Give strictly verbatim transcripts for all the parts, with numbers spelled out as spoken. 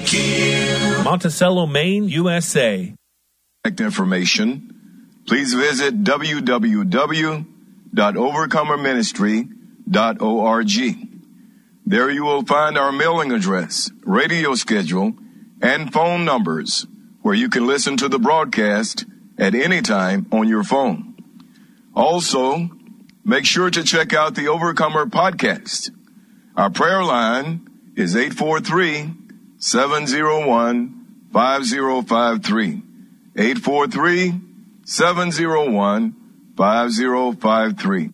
Q. Monticello, Maine, U S A. Information, please visit w w w dot overcomer ministry dot org. There you will find our mailing address, radio schedule, and phone numbers where you can listen to the broadcast at any time on your phone. Also, make sure to check out the Overcomer podcast. Our prayer line is eight four three, seven zero one, five zero five three. eight four three, seven zero one, five zero five three.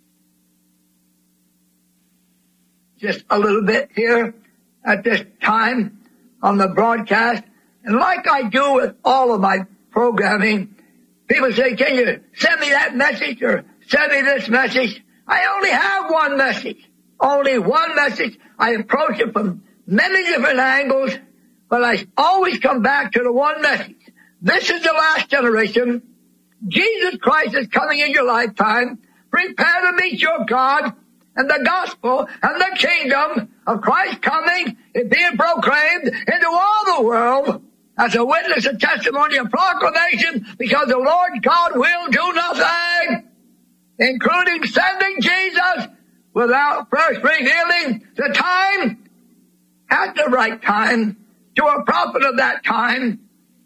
Just a little bit here at this time on the broadcast. And like I do with all of my programming, people say, can you send me that message or send me this message? I only have one message. Only one message. I approach it from many different angles, but I always come back to the one message. This is the last generation. Jesus Christ is coming in your lifetime. Prepare to meet your God, and the gospel and the kingdom of Christ coming is being proclaimed into all the world as a witness, a testimony, a proclamation, because the Lord God will do nothing, including sending Jesus, without first revealing the time at the right time to a prophet of that time,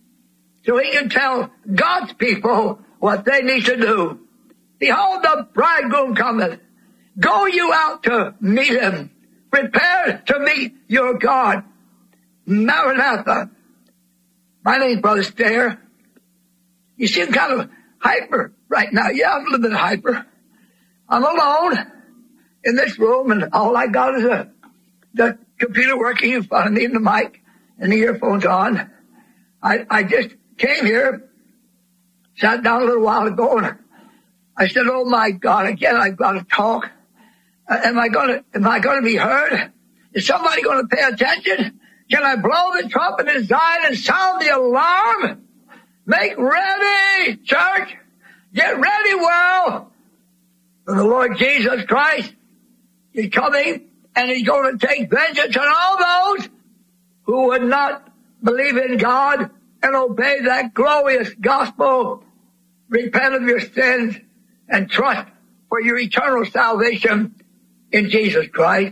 so he can tell God's people what they need to do. Behold, the bridegroom cometh. Go you out to meet him. Prepare to meet your God. Maranatha. My name's Brother Stair. You seem kind of hyper right now. Yeah, I'm a little bit hyper. I'm alone in this room, and all I got is a, the computer working in front of me and the mic and the earphones on. I, I just came here, sat down a little while ago, and I said, oh my God, again I've got to talk. Uh, am I gonna, am I gonna be heard? Is somebody gonna pay attention? Can I blow the trumpet in Zion and sound the alarm? Make ready, church. Get ready, world. For the Lord Jesus Christ is coming, and he's going to take vengeance on all those who would not believe in God and obey that glorious gospel. Repent of your sins and trust for your eternal salvation in Jesus Christ.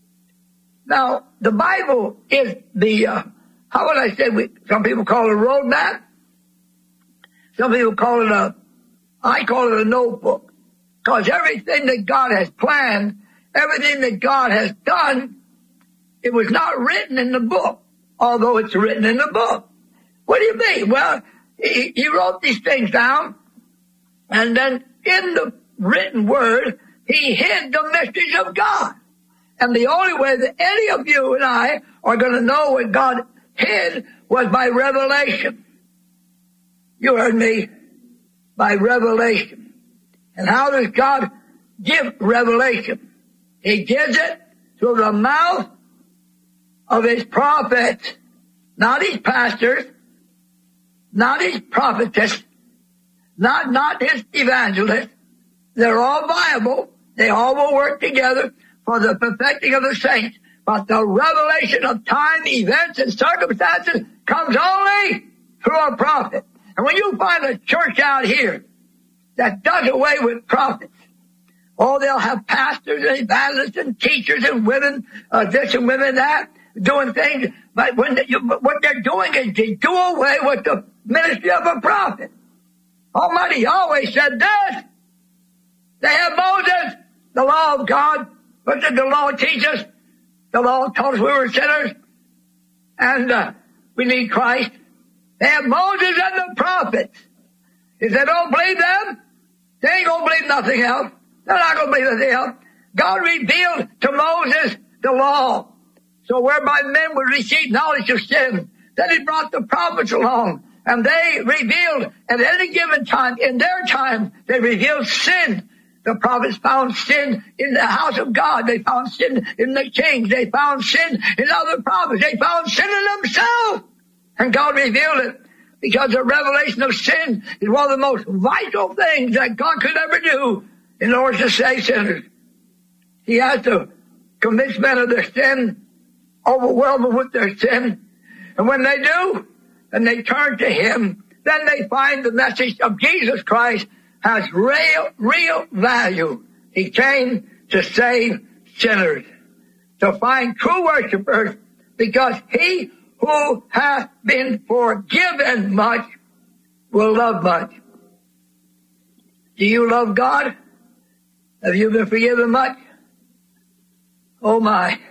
Now, the Bible is the, uh, how would I say, we, some people call it a roadmap. Some people call it a, I call it a notebook. Because everything that God has planned, everything that God has done, it was not written in the book, although it's written in the book. What do you mean? Well, he, he wrote these things down, and then in the written word, he hid the mysteries of God. And the only way that any of you and I are going to know what God hid was by revelation. You heard me. By revelation. And how does God give revelation? He gives it through the mouth of his prophets, not his pastors, not his prophetess, not, not his evangelists. They're all viable. They all will work together for the perfecting of the saints. But the revelation of time, events, and circumstances comes only through a prophet. And when you find a church out here that does away with prophets, oh, they'll have pastors and evangelists and teachers and women, uh, this and women that, doing things. But when they, you, what they're doing is they do away with the ministry of a prophet. Almighty Yahweh said this. They have Moses, the law of God. What did the law teach us? The law told us we were sinners, and uh, we need Christ. They have Moses and the prophets. If they don't believe them, they ain't going to believe nothing else. They're not going to believe anything else. God revealed to Moses the law, so whereby men would receive knowledge of sin. Then he brought the prophets along, and they revealed at any given time, in their time, they revealed sin. The prophets found sin in the house of God. They found sin in the kings. They found sin in other prophets. They found sin in themselves. And God revealed it, because the revelation of sin is one of the most vital things that God could ever do in order to save sinners. He has to convince men of their sin, overwhelm them with their sin, And when they do, and they turn to him, then they find the message of Jesus Christ has real, real value. He came to save sinners, to find true worshipers, because he who hath been forgiven much will love much. Do you love God? Have you been forgiven much? Oh my.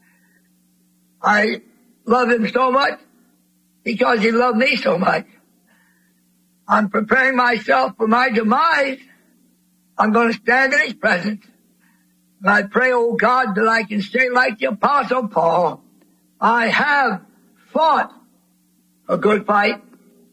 I love him so much because he loved me so much. I'm preparing myself for my demise. I'm going to stand in his presence. And I pray, oh God, that I can say like the Apostle Paul, I have fought a good fight.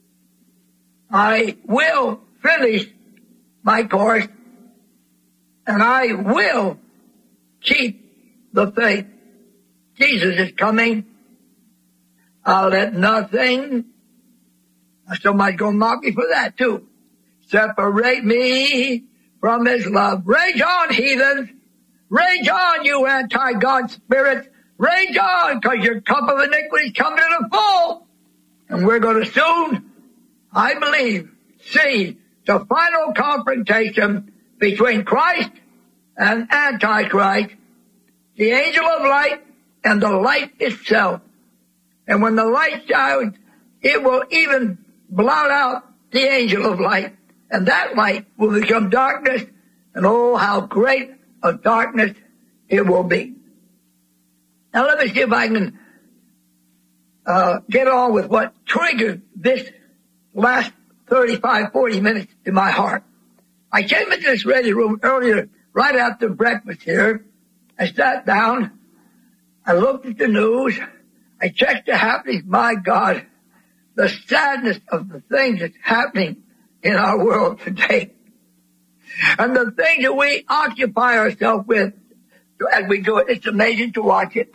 I will finish my course. And I will keep the faith. Jesus is coming. I'll let nothing, somebody's going to mock me for that too, separate me from his love. Rage on, heathens. Rage on, you anti-God spirits. Rage on, because your cup of iniquity is coming to the full. And we're going to soon, I believe, see the final confrontation between Christ and Antichrist, the angel of light and the light itself. And when the light shines, it will even blot out the angel of light. And that light will become darkness. And oh, how great a darkness it will be. Now let me see if I can uh, get on with what triggered this last thirty-five, forty minutes in my heart. I came into this ready room earlier, right after breakfast here. I sat down. I looked at the news. I checked the happenings. My God, the sadness of the things that's happening in our world today. And the things that we occupy ourselves with as we do it, it's amazing to watch it.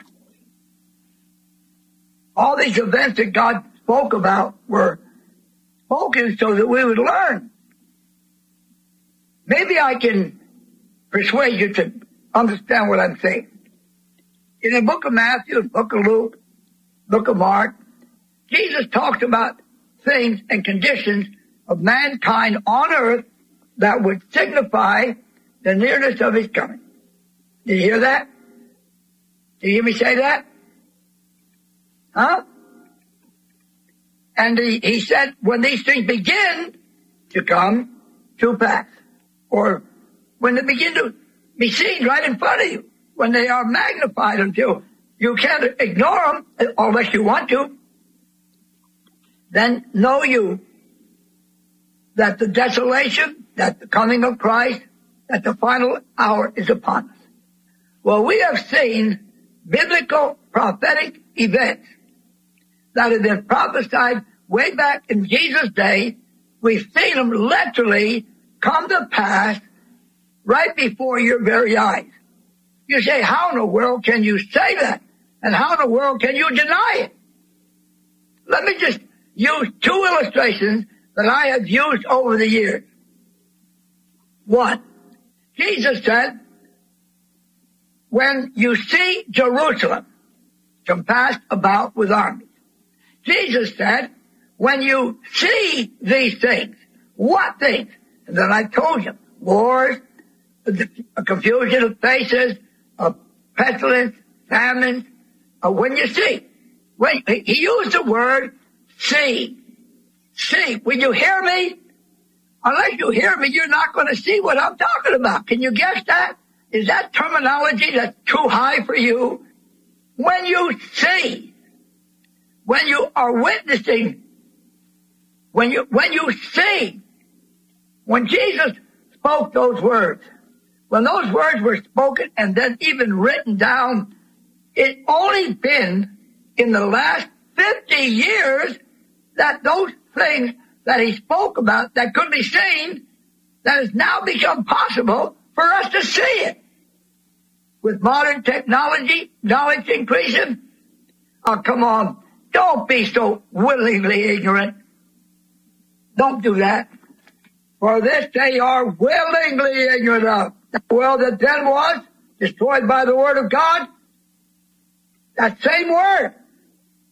All these events that God spoke about were spoken so that we would learn. Maybe I can persuade you to understand what I'm saying. In the book of Matthew, the book of Luke, book of Mark, Jesus talks about things and conditions of mankind on earth that would signify the nearness of his coming. Did you hear that? Did you hear me say that? Huh? And he, he said, when these things begin to come to pass, or when they begin to be seen right in front of you, when they are magnified until you can't ignore them unless you want to, then know you that the desolation, that the coming of Christ, that the final hour is upon us. Well, we have seen biblical prophetic events that have been prophesied way back in Jesus' day. We've seen them literally come to pass right before your very eyes. You say, how in the world can you say that? And how in the world can you deny it? Let me just use two illustrations that I have used over the years. One, Jesus said, when you see Jerusalem compassed about with armies, Jesus said, when you see these things, what things? And then I told you, wars, a confusion of faces, a pestilence, famine. Uh, when you see, when he used the word see, see. When you hear me, unless you hear me, you're not going to see what I'm talking about. Can you guess that? Is that terminology that's too high for you? When you see, when you are witnessing, when you when you see, when Jesus spoke those words, when those words were spoken and then even written down, it's only been in the last fifty years that those things that he spoke about that could be seen, that has now become possible for us to see it. With modern technology, knowledge increasing. Oh, come on. Don't be so willingly ignorant. Don't do that. For this they are willingly ignorant of. The world that then was destroyed by the word of God. That same word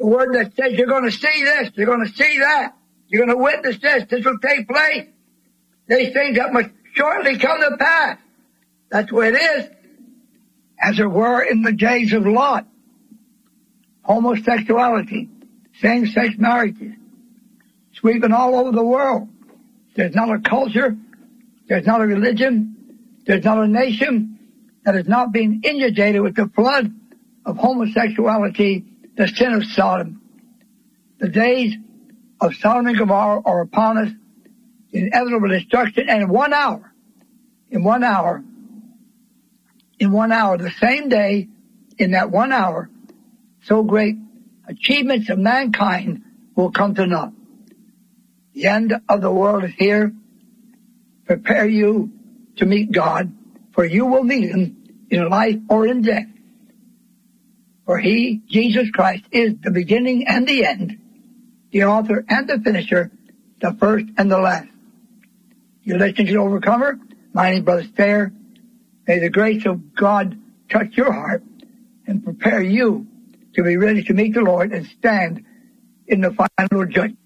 The word that says you're going to see this, you're going to see that, you're going to witness this, this will take place. These things that must shortly come to pass. That's the way it is. As it were in the days of Lot. Homosexuality, same-sex marriages, sweeping all over the world. There's not a culture, there's not a religion, there's not a nation that is not being inundated with the flood of homosexuality, the sin of Sodom. The days of Sodom and Gomorrah are upon us, inevitable destruction, and in one hour, in one hour, in one hour, the same day, in that one hour, so great achievements of mankind will come to naught. The end of the world is here. Prepare you to meet God, for you will meet him in life or in death. For he, Jesus Christ, is the beginning and the end, the author and the finisher, the first and the last. You're listening to the Overcomer. My name is Brother Stair. May the grace of God touch your heart and prepare you to be ready to meet the Lord and stand in the final judgment.